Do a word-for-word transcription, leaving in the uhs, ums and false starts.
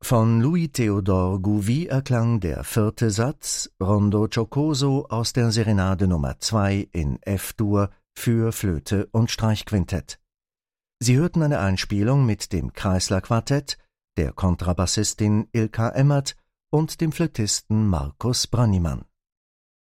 Von Louis-Théodore Gouvy erklang der vierte Satz Rondo Giocoso aus der Serenade Nummer zwei in F-Dur für Flöte und Streichquintett. Sie hörten eine Einspielung mit dem Kreisler-Quartett, der Kontrabassistin Ilka Emmert und dem Flötisten Markus Brönnimann.